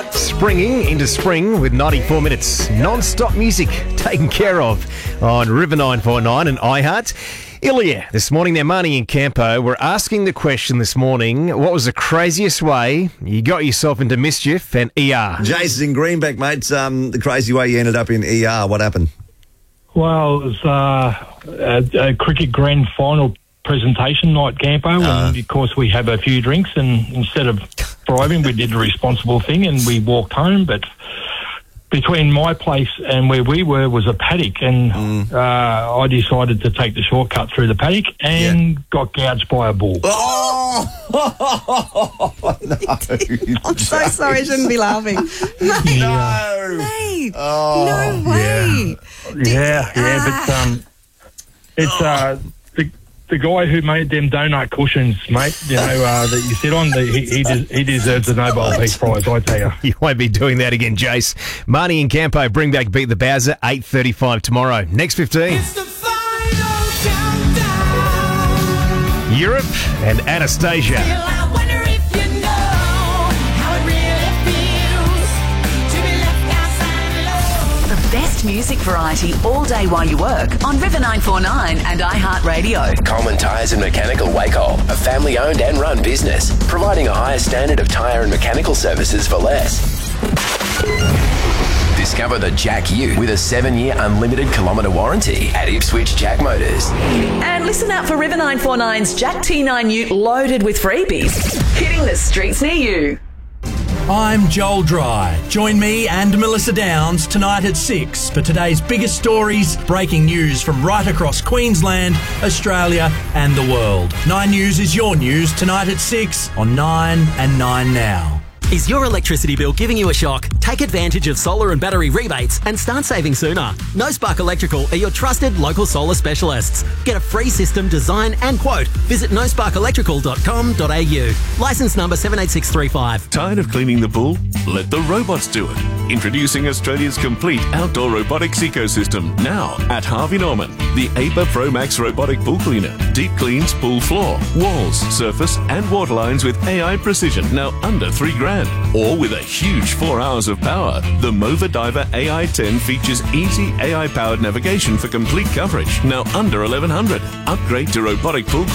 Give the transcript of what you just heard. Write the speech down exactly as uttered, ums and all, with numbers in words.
Springing into spring with ninety-four minutes non-stop music taken care of on River nine forty-nine and iHeart. Ilya, this morning, their Marnie and Campo were asking the question this morning, what was the craziest way you got yourself into mischief and E R? Jason's in Greenback, mate. Um, the crazy way you ended up in E R, what happened? Well, it was uh, a, a cricket grand final presentation night, Campo, Uh. and of course we had a few drinks, and instead of driving, we did the responsible thing and we walked home, but between my place and where we were was a paddock, and Mm. uh, I decided to take the shortcut through the paddock and Yeah. got gouged by a bull. Oh! No. I'm so sorry, I shouldn't be laughing. Mate, No. mate, Oh, no way. Yeah, yeah, but um, it's uh, the the guy who made them donut cushions, mate. You know uh, that you sit on. The, he he, des- he deserves a Nobel Peace Prize, I tell you. You won't be doing that again, Jace. Marnie and Campo bring back Beat the Bowser, eight thirty-five tomorrow. Next fifteen. It's the final countdown. Europe and Anastasia. Still, I wonder if you know how it really feels to be left outside alone. The best music variety all day while you work on River nine forty-nine and iHeartRadio. Coleman Tyres and Mechanical Wakehole, a family-owned and run business, providing a higher standard of tyre and mechanical services for less. Discover the Jack U with a seven-year unlimited kilometre warranty at Ipswich Jack Motors. And listen out for River nine forty-nine's Jack T nine Ute loaded with freebies, hitting the streets near you. I'm Joel Dry. Join me and Melissa Downs tonight at six for today's biggest stories, breaking news from right across Queensland, Australia and the world. Nine News is your news tonight at six on nine and nine Now. Is your electricity bill giving you a shock? Take advantage of solar and battery rebates and start saving sooner. No Spark Electrical are your trusted local solar specialists. Get a free system design and quote. Visit no spark electrical dot com dot a u. Licence number seven eight six three five. Tired of cleaning the pool? Let the robots do it. Introducing Australia's complete outdoor robotics ecosystem now at Harvey Norman. The A P A Pro Max robotic pool cleaner. Deep cleans pool floor, walls, surface and water lines with A I precision, now under three grand. Or with a huge four hours of power. The Mova Diver A I ten features easy A I powered navigation for complete coverage, now under eleven hundred. Upgrade to robotic pool